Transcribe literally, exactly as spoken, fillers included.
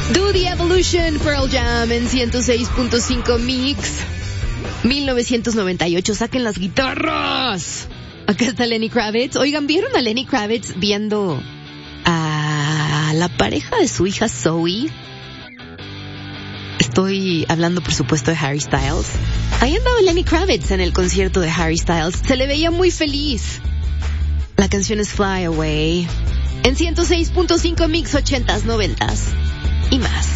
Do the Evolution, Pearl Jam en ciento seis punto cinco Mix. mil novecientos noventa y ocho, saquen las guitarras. Acá está Lenny Kravitz. Oigan, ¿vieron a Lenny Kravitz viendo a la pareja de su hija Zoe? Estoy hablando, por supuesto, de Harry Styles. Ahí andaba Lenny Kravitz en el concierto de Harry Styles. Se le veía muy feliz. La canción es Fly Away. En ciento seis punto cinco Mix, ochentas, noventas y más.